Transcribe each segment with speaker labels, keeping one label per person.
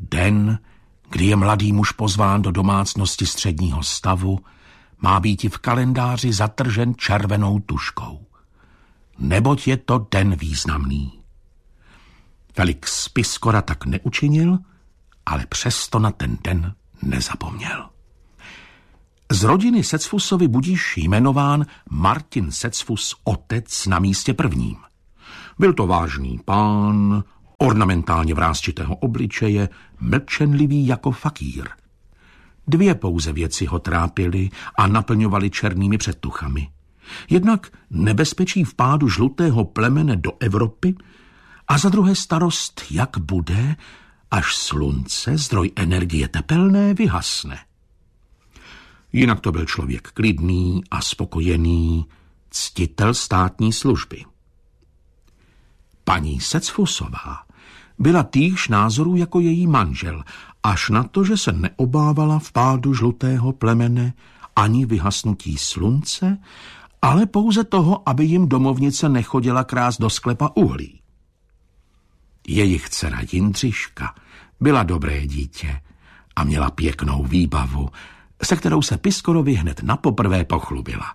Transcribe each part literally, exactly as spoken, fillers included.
Speaker 1: Den, kdy je mladý muž pozván do domácnosti středního stavu, má být v kalendáři zatržen červenou tužkou. Neboť je to den významný. Felix Piskora tak neučinil, ale přesto na ten den nezapomněl. Z rodiny Secfusovi budíš jmenován Martin Secfus otec na místě prvním. Byl to vážný pán, ornamentálně vrásčitého obličeje, mlčenlivý jako fakír. Dvě pouze věci ho trápily a naplňovaly černými předtuchami. Jednak nebezpečí vpádu žlutého plemene do Evropy a za druhé starost, jak bude, až slunce, zdroj energie tepelné, vyhasne. Jinak to byl člověk klidný a spokojený, ctitel státní služby. Paní Secfusová byla týž názorů jako její manžel, až na to, že se neobávala vpádu žlutého plemene ani vyhasnutí slunce, ale pouze toho, aby jim domovnice nechodila krást do sklepa uhlí. Jejich dcera Jindřiška byla dobré dítě a měla pěknou výbavu, se kterou se Piskorovi hned napoprvé pochlubila.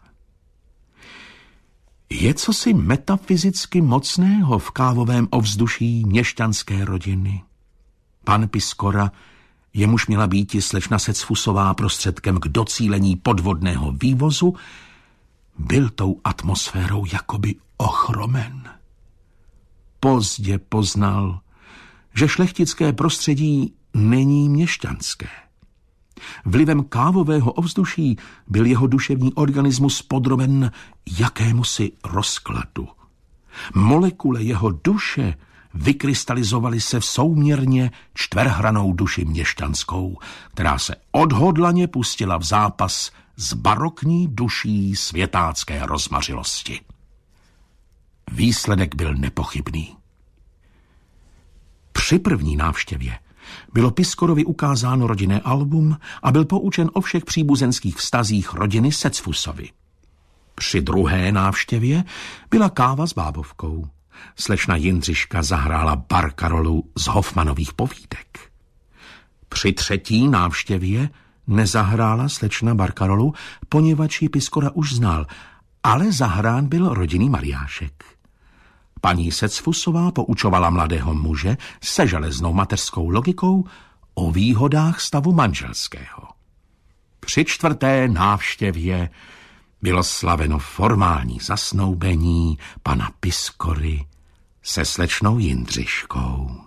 Speaker 1: Je cosi metafyzicky mocného v kávovém ovzduší měšťanské rodiny. Pan Piskora, jemuž měla býti slečna Secfusová prostředkem k docílení podvodného vývozu, byl tou atmosférou jakoby ochromen. Pozdě poznal, že šlechtické prostředí není měšťanské. Vlivem kávového ovzduší byl jeho duševní organismus podroben jakémusi rozkladu. Molekule jeho duše vykrystalizovaly se v souměrně čtverhranou duši měšťanskou, která se odhodlaně pustila v zápas s barokní duší světácké rozmařilosti. Výsledek byl nepochybný. Při první návštěvě bylo Piskorovi ukázáno rodinné album a byl poučen o všech příbuzenských vztazích rodiny Secfusovi. Při druhé návštěvě byla káva s bábovkou. Slečna Jindřiška zahrála barkarolu z Hoffmanových povídek. Při třetí návštěvě nezahrála slečna barkarolu, poněvadž ji Piskora už znal, ale zahrán byl rodinný mariášek. Paní Secfusová poučovala mladého muže se železnou mateřskou logikou o výhodách stavu manželského. Při čtvrté návštěvě bylo slaveno formální zasnoubení pana Piskory se slečnou Jindřiškou.